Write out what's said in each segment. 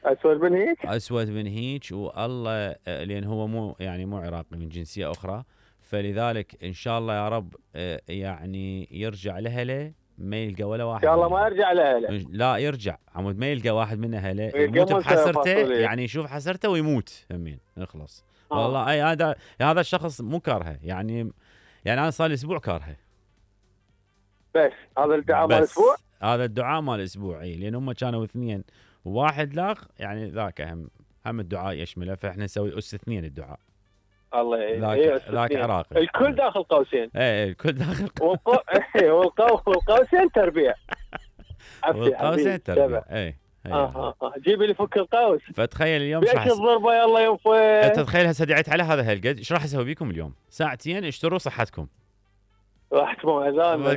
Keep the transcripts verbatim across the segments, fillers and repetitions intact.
اسود من هيك؟ اسود من هيك والله، لان هو مو يعني مو عراقي، من جنسيه اخرى، فلذلك ان شاء الله يا رب يعني يرجع لاهله ما يلقى ولا ان واحد شاء الله من ما اهله. يرجع لاهله. لا يرجع عمود، ما يلقى واحد من اهله، يموت كم بحسرته، فاصوليا؟ يعني يشوف حسرته ويموت همين يخلص. اه والله اي هذا هذا الشخص مو كارهه يعني، يعني انا صار لي اسبوع كارهه. بس هذا الدعاء مال بس الاسبوع. هذا الدعاء مال الاسبوع، اي لان هم كانوا اثنين وواحد لاغ، يعني ذاك هم هم الدعاء يشمله، فاحنا نسوي اس اثنين الدعاء. الله يعين. ذاك اي ذاك اثنين عراقي. الكل داخل قوسين. اي الكل داخل والقو... إيه، والقو... والقوسين تربيع. عفسي حبيبي والقوسين تربيع. تبع. اي اه اه اه جيبي لي فك القوس. فتخيل اليوم بيش راح س... الضربه يلا ينفع. انت تتخيل هسه دعيت على هذا هالقد، ايش راح اسوي بيكم اليوم؟ ساعتين اشتروا صحتكم. راح تسمع اذان.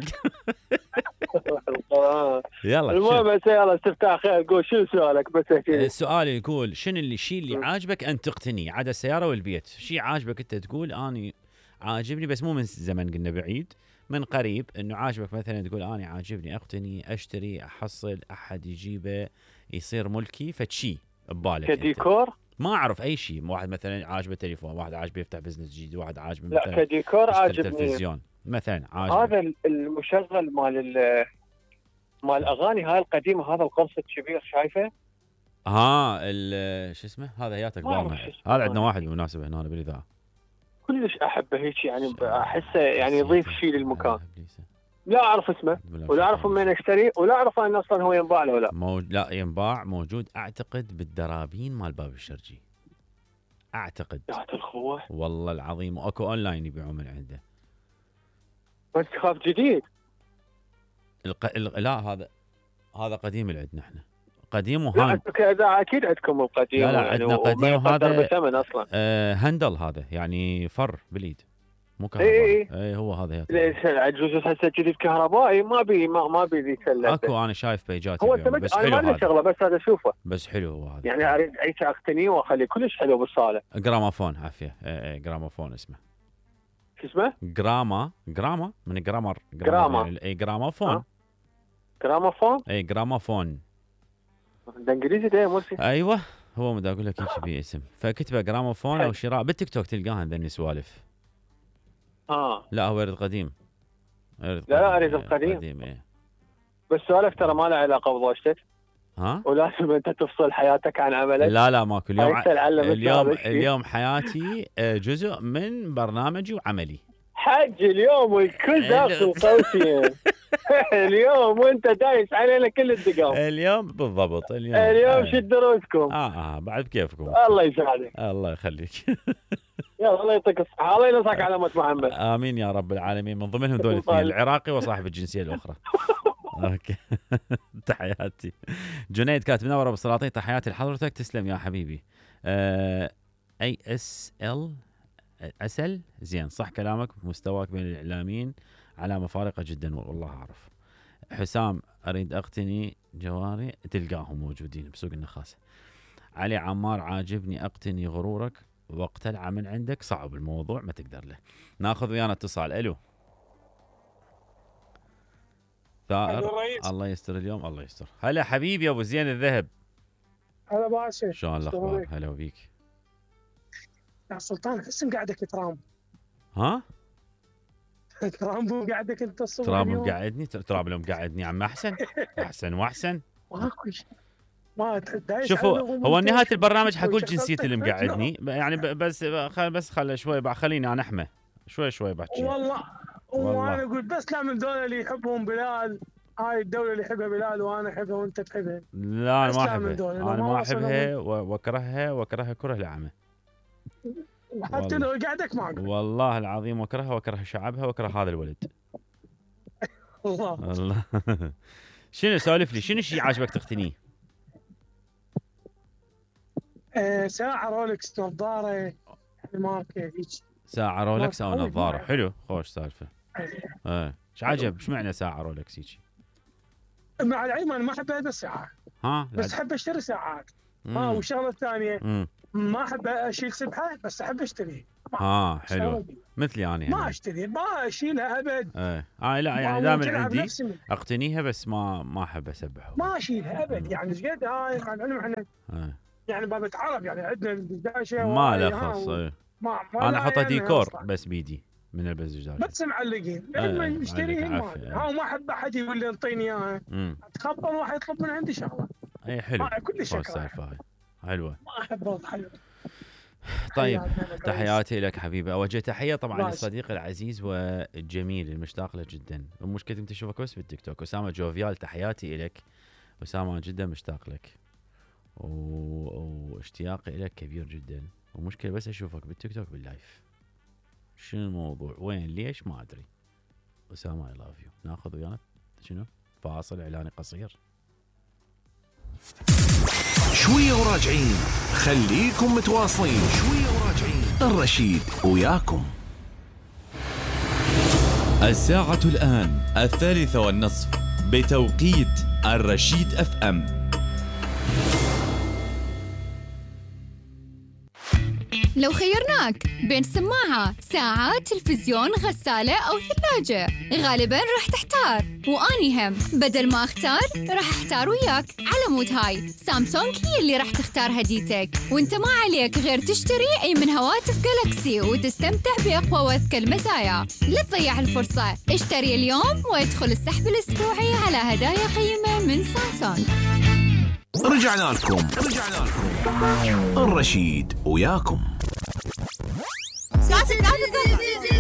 يلا المهم بس يلا استفتاح خير، قول شنو سؤالك بس احكي لي. السؤال يقول شنو اللي الشيء اللي عاجبك ان تقتني عدا السياره والبيت؟ شيء عاجبك انت تقول اني عاجبني، بس مو من زمن قلنا بعيد، من قريب، انه عاجبك مثلا تقول اني عاجبني اقتني اشتري احصل احد يجيبه يصير ملكي، فشي ببالك كديكور؟ ما اعرف اي شيء. واحد مثلا عاجبه تليفون، واحد عاجبه يفتح بزنس جديد، واحد عاجبه لا مثلا كديكور يشتري عاجبني تلفزيون مثلا عاجبه. هذا المشغل مال مال الاغاني هاي القديمه، هذا القرص الكبير شايفه؟ ها شو اسمه هذا ياتك ما أعرف بالنا، شو اسمه. هذا عندنا واحد بالمناسبه هنا بالاذاعه. كلش احبه هيك يعني، احسه يعني يضيف شيء للمكان. لا اعرف اسمه ولا اعرف من اشتري ولا اعرف ان اصلا هو ينباع له ولا موج... لا ينباع، موجود اعتقد بالدرابين مال باب الشرجي اعتقد. يا الخوه والله العظيم، واكو اونلاين يبيعون من عنده. بس تخاف جديد؟ الق... ال... لا هذا هذا قديم اللي عندنا احنا، قديم لا وهان. اذا اكيد عندكم القديم. لا لا يعني عندنا قديم، وهذا وهذا بثمن اصلا. آه هندل، هذا يعني فر باليد مو اي كهربائي. اي اي هو هذا عجوز هسه جديد كهربائي ما بي ما, ما بي ذي سله. اكو انا شايف بيجات هو يبيعون، بس انا حلو ما هذا، شغله بس هذا اشوفه بس حلو هو هذا يعني اريد اعيش اقتنيه واخليه كلش حلو بالصاله. جرامافون عافيه. اي اي جرامافون اسمه. شو اسمه؟ جراما جراما من جرامر جراما. يعني اي جرامافون. أه؟ جرامافون. اي جرامافون. ده انجليزي ده يا مرسي. ايوه هو مدى اقول لك هيك بي اسم، فكتبه جرامافون او شراء بالتيك توك تلقاها ذني سوالف. اه لا هو يرد قديم. لا لا اريد القديم. قديم ايه. بس سؤالك ترى ما له علاقه بضوجتك. ها؟ ولازم انت تفصل حياتك عن عملك. لا لا ماكو اليوم. اليوم اليوم اليوم حياتي جزء من برنامجي وعملي. حج اليوم والكل داخل قوسين. اليوم وانت دايس علينا كل الدقام. اليوم بالضبط اليوم. اليوم شد دروسكم. اه اه بعد كيفكم. الله يساعدك. الله يخليك. يلا الله يعطيك الصحة، الله ينصحك على أمة محمد. امين يا رب العالمين، من ضمنهم ذول الاثنين، العراقي وصاحب الجنسيه الاخرى. اوكي. تحياتي. جنيد كاتب منور ابو السلاطين، تحياتي لحضرتك. تسلم يا حبيبي. آه اي اس ال اسل زين صح كلامك، مستواك بين الاعلاميين علامه فارقه جدا والله اعرف. حسام اريد اقتني جواري، تلقاهم موجودين بسوق النخاسه. علي عمار عاجبني اقتني غرورك واقتلع من عندك، صعب الموضوع ما تقدر له. ناخذ ويانا اتصال. الو ثائر، الله يستر اليوم الله يستر. هلا حبيبي ابو زين الذهب. هلا باشا، شلون الاخبار؟ هلا وبيك يا سلطان. احس قاعدك ترامب. ها؟ ترامب قاعدك انت الصبح. ترامب مقعدني، ترامب لو مقعدني عم احسن احسن واحسن. ماكو ما دايس. شوفوا هو نهايه البرنامج حقول جنسيتي اللي مقعدني يعني، بس خل بس خل شوي خليني انا احمى شوي شوي بحكي. والله وانا اقول بس لا من دول اللي يحبهم بلال، هاي الدوله اللي يحبها بلال وانا احبها وانت تحبها. لا انا ما احبها، انا ما احبها واكرهها واكرهها كره العامه. وحتى لو قعدك ما اقول والله العظيم واكرهها واكره شعبها واكره هذا الولد. الله الله. شنو سولف لي، شنو شيء عاجبك تقتنيه؟ آه ساعه رولكس، نظاره يعني ماركه هيك. ساعه رولكس او نظاره، حلو خوش سالفه. ايه ايش عجب؟ ايش معنى ساعه رولكس هيك؟ مع العلم انا ما احب هذا الساعات. ها بس احب اشتري ساعات. ها والشغله الثانيه ما احب اشيل سبحه بس احب اشتريه. ها حلو مثلي انا يعني ما اشتري ما اشيلها ابد. ايه اه لا يعني دائما عندي اقتنيها بس ما ما احب اسبحها ما اشيلها ابد يعني ايش قد هاي مع العلم احنا اه. يعني باب عرب يعني عندنا الدشداشه ما له خص ايه. ما ما انا احطها ديكور بس بيدي من البس دشداشه بس معلقين لما نشتريها ما ها ما احب احد يقول لي انطيني اياها اتخبر واحد يطلب من عندي شغله. اي حلو كل شيء حلوه ما احب حلوه. طيب تحياتي لك حبيبي. اوجه تحيه طبعا للصديق العزيز والجميل المشتاق له جدا. المشكله انت تشوفك بس بالتيك توك. اسامه جوفيال تحياتي لك. اسامه جدا مشتاق لك واشتياقي لك كبير جدا. ومشكله بس اشوفك بالتيك توك باللايف. شنو الموضوع وين ليش ما ادري. اسامه اي لاف يو. ناخذ ويانا شنو فاصل اعلاني قصير شويه وراجعين. خليكم متواصلين. شويه وراجعين. الرشيد وياكم. الساعة الآن الثالثة والنصف بتوقيت الرشيد اف ام. لو خيرناك بين سماعة، ساعة، تلفزيون، غسالة أو ثلاجة، غالباً راح تحتار. وأني هم بدل ما أختار راح أحتار وياك. على مود هاي سامسونج هي اللي راح تختار هديتك، وانت ما عليك غير تشتري أي من هواتف جالكسي وتستمتع بأقوى وأذكى المزايا. لا تضيع الفرصة، اشتري اليوم وادخل السحب الأسبوعي على هدايا قيمة من سامسونج. رجعنا لكم رجعنا لكم الرشيد وياكم.